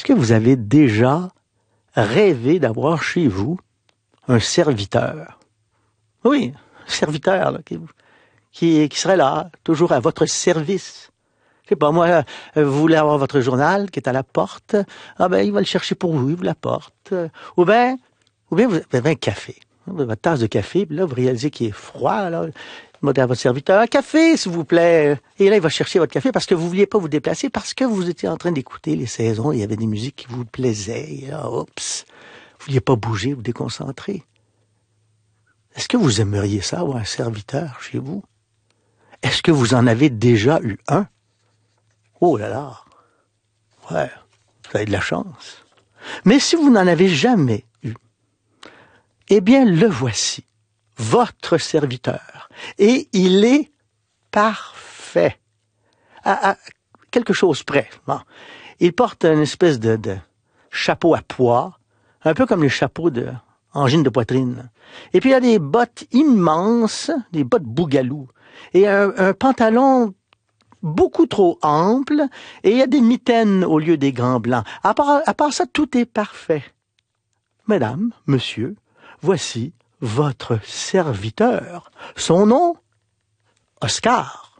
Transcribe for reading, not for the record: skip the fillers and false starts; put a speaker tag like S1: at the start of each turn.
S1: que vous avez déjà rêvé d'avoir chez vous un serviteur? Oui, un serviteur là, qui serait là, toujours à votre service. Je sais pas, moi, vous voulez avoir votre journal qui est à la porte, ah ben, il va le chercher pour vous, il vous l'apporte. Ou bien, vous avez un café, votre tasse de café, puis là, vous réalisez qu'il est froid, là, demandez à votre serviteur, un café, s'il vous plaît. Et là, il va chercher votre café parce que vous vouliez pas vous déplacer, parce que vous étiez en train d'écouter les saisons, il y avait des musiques qui vous plaisaient, et là, oups, vous vouliez pas bouger, vous déconcentrer. Est-ce que vous aimeriez ça, avoir un serviteur chez vous? Est-ce que vous en avez déjà eu un? Oh là là! Ouais, vous avez de la chance. Mais si vous n'en avez jamais eu, eh bien, le voici, votre serviteur. Et il est parfait. À quelque chose près. Bon. Il porte une espèce de chapeau à pois, un peu comme les chapeaux de angine de poitrine. Et puis il y a des bottes immenses, des bottes bougalou, et un pantalon beaucoup trop ample, et il y a des mitaines au lieu des gants blancs. À part ça, tout est parfait. Mesdames, monsieur, voici votre serviteur. Son nom, Oscar.